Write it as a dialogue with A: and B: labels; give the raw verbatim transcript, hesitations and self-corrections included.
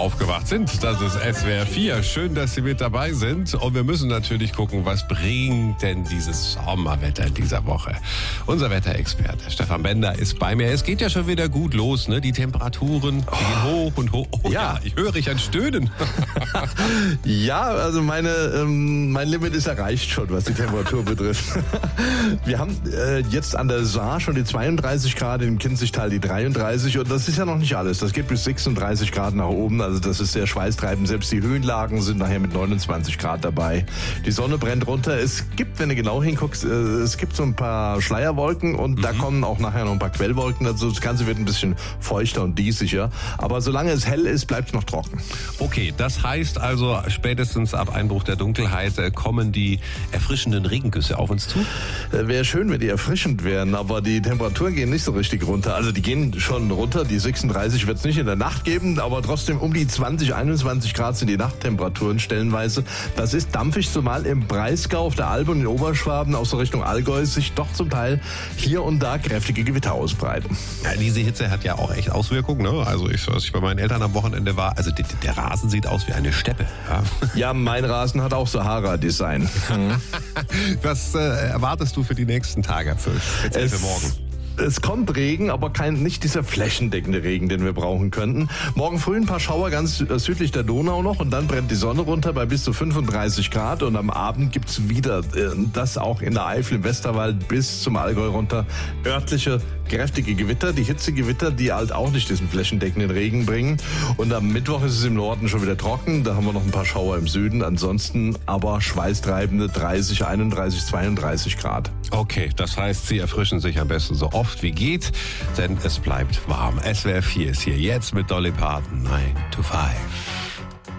A: aufgewacht sind. Das ist S W R vier. Schön, dass Sie mit dabei sind. Und wir müssen natürlich gucken, was bringt denn dieses Sommerwetter in dieser Woche. Unser Wetterexperte Stefan Bender ist bei mir. Es geht ja schon wieder gut los, ne? Die Temperaturen die gehen hoch und hoch. Oh, ja. ja, ich höre ich ein Stöhnen.
B: Ja, also meine, ähm, mein Limit ist erreicht schon, was die Temperatur betrifft. Wir haben äh, jetzt an der Saar schon die zweiunddreißig Grad, im Kinzigtal die dreiunddreißig und das ist ja noch nicht alles. Das geht bis sechsunddreißig Grad nach oben. Also das ist sehr schweißtreibend. Selbst die Höhenlagen sind nachher mit neunundzwanzig Grad dabei. Die Sonne brennt runter. Es gibt, wenn du genau hinguckst, es gibt so ein paar Schleierwolken und mhm. da kommen auch nachher noch ein paar Quellwolken. Also das Ganze wird ein bisschen feuchter und diesiger. Aber solange es hell ist, bleibt es noch trocken.
A: Okay, das heißt also, spätestens ab Einbruch der Dunkelheit kommen die erfrischenden Regengüsse auf uns zu?
B: Wäre schön, wenn die erfrischend wären, aber die Temperaturen gehen nicht so richtig runter. Also die gehen schon runter. Die sechsunddreißig wird es nicht in der Nacht geben, aber trotzdem um die zwanzig, einundzwanzig Grad sind die Nachttemperaturen stellenweise. Das ist dampfig, zumal im Breisgau, auf der Alb und in Oberschwaben, auch so Richtung Allgäu, sich doch zum Teil hier und da kräftige Gewitter ausbreiten.
A: Ja, diese Hitze hat ja auch echt Auswirkungen, ne? Also ich, als ich bei meinen Eltern am Wochenende war, also der, der Rasen sieht aus wie eine Steppe. Ja,
B: ja, mein Rasen hat auch Sahara-Design.
A: Was äh, erwartest du für die nächsten Tage, für, speziell für morgen?
B: Es kommt Regen, aber kein, nicht dieser flächendeckende Regen, den wir brauchen könnten. Morgen früh ein paar Schauer ganz südlich der Donau noch und dann brennt die Sonne runter bei bis zu fünfunddreißig Grad und am Abend gibt's wieder, das auch in der Eifel, im Westerwald bis zum Allgäu runter, örtliche kräftige Gewitter, die Hitzegewitter, die halt auch nicht diesen flächendeckenden Regen bringen. Und am Mittwoch ist es im Norden schon wieder trocken, da haben wir noch ein paar Schauer im Süden, ansonsten aber schweißtreibende dreißig, einunddreißig, zweiunddreißig Grad.
A: Okay, das heißt, Sie erfrischen sich am besten so oft wie geht, denn es bleibt warm. S W R vier ist hier jetzt mit Dolly Parton, nine to five.